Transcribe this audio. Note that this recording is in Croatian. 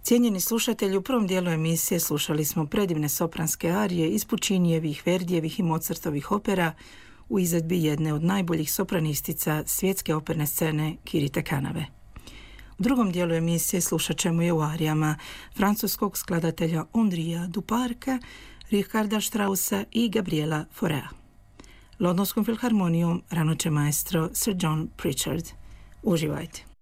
Cijenjeni slušatelji, u prvom dijelu emisije slušali smo predivne sopranske arije iz Pučinijevih, Verdijevih i Mozartovih opera u izvedbi jedne od najboljih sopranistica svjetske operne scene Kirite Kanave. U drugom dijelu emisije slušat ćemo je u arijama francuskog skladatelja Andrija Duparka, Richarda Straussa i Gabriela Faurea. Londonskom filharmonijom rano će maestro Sir John Pritchard. Uživajte!